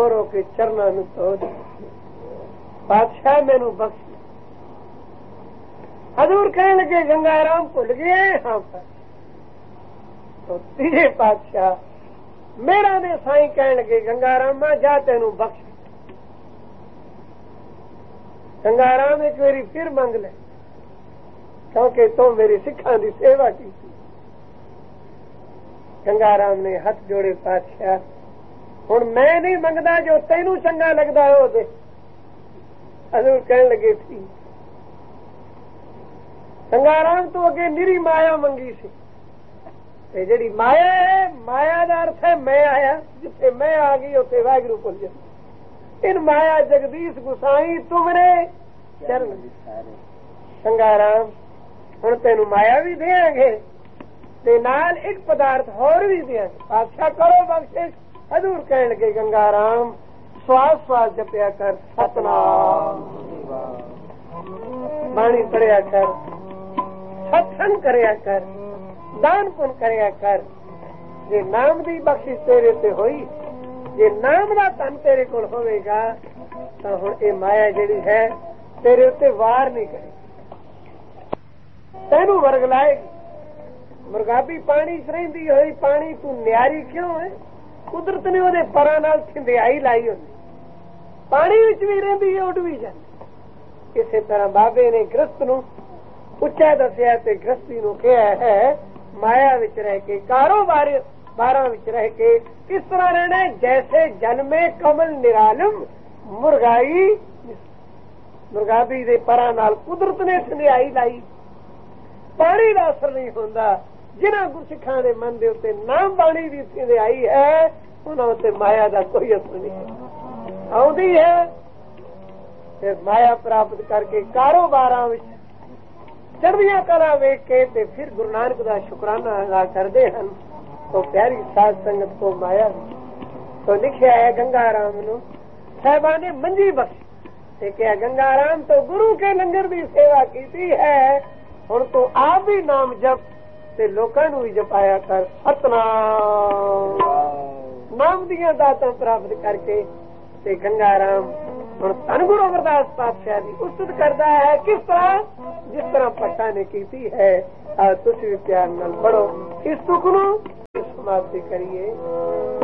रो के चरना नूं धो दे, पातशाह मैनू बख्श। हजूर कहने लगे गंगाराम भुल गए हाँ पर। तो तीजे पातशाह मेरा ने साईं कहने लगे गंगारामा जा तेनू बख्श। गंगाराम एक बारी फिर मंग ले, क्योंकि तो मेरी सिखा की सेवा की। गंगाराम ने हथ जोड़े, पातशाह हुण मैं नहीं मंगदा, जो तेनू चंगा लगदा है दे। हजूर कहने लगे थी गंगाराम तो अगे निरी माया मंगी सी, ते जिहड़ी माया है, माया का अर्थ है मैं आया, जिथे मैं आ गई उथे वाहिगुरू भुल जा। इन माया जगदीश गुसाई तुमरे चरण। गंगाराम हुण तेनू माया भी देंगे ते नाल एक पदार्थ होर भी देंगे, पातशाह करो बख्शिश। हजूर कहने लगे गंगाराम श्वास श्वास जपया कर सतनाम, बाणी पढ़िया कर, सत्संग करया कर, दान पुण्य करया कर। जे नाम दी बख्शिश तेरे ते होई, जे नाम दा धन तेरे कोल होवेगा तां हुण ए माया जिहड़ी है तेरे उत्ते वार नहीं करेगी, तैनू वरगलाएगी। मुर्गाबी पानी च रहिंदी होई पानी तू न्यारी क्यों है? कुदरत ने ओदे परां नाल थिंदियाई लाई होंदी, पानी विच भी रहिंदी है, उड भी जांदी। इसे तरह बाबे ने गृहस्थ नूं उच्चा दसिया ते गृहस्थी नूं कहा है माया विच रह के, कारोबार बारां विच रह के इस तरह रहना जैसे जल में कमल निरालम, मुर्गाई मुर्गाबी दे परां नाल कुदरत ने थिंदियाई लाई। पानी दा असर नहीं होंदा। जिन्हां गुरसिखां दे मन दे उत्ते नाम बाणी दी थिंदियाई है, उन्हां उत्ते माया दा कोई असर नहीं आउंदी है। फिर माया प्राप्त करके कारोबारां विच चढ़दियां कला वेख के ते फिर गुरु नानक दा शुकराना अदा करदे हन। तो प्यारी साध संगत को माया तो लिखिया है गंगाराम नूं साहिबां ने मंजी बख्श ते क्या गंगाराम तो गुरु के लंगर की सेवा की है, हुण तो आप भी नाम जप ते लोकां नूं भी जपाया कर सतनाम। नाम दियां दातां प्राप्त करके ते गंगाराम हुण धन गुरु अमरदास पातशाह की उस्तत करता है, किस तरह जिस तरह भट्टा ने की है। तुसीं भी प्यार नाल पढ़ो, इस तुक नूं समाप्ति करिए।